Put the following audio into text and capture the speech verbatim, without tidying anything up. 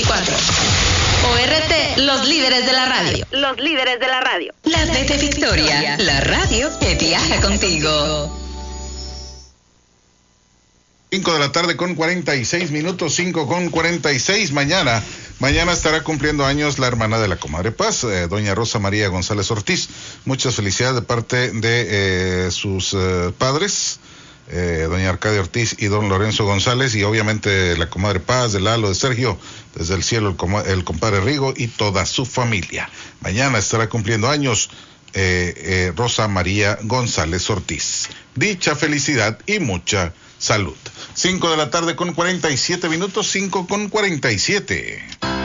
veinticuatro. O R T, los líderes de la radio. Los líderes de la radio. La red de Victoria, la radio que viaja contigo. cinco de la tarde con cuarenta y seis minutos, cinco con cuarenta y seis. Mañana, mañana estará cumpliendo años la hermana de la comadre Paz, eh, doña Rosa María González Ortiz. Muchas felicidades de parte de eh, sus eh, padres, eh, doña Arcadia Ortiz y don Lorenzo González, y obviamente la comadre Paz, de Lalo, de Sergio, desde el cielo el, com- el compadre Rigo y toda su familia. Mañana estará cumpliendo años eh, eh, Rosa María González Ortiz. Dicha felicidad y mucha salud. cinco de la tarde con cuarenta y siete minutos, cinco con cuarenta y siete.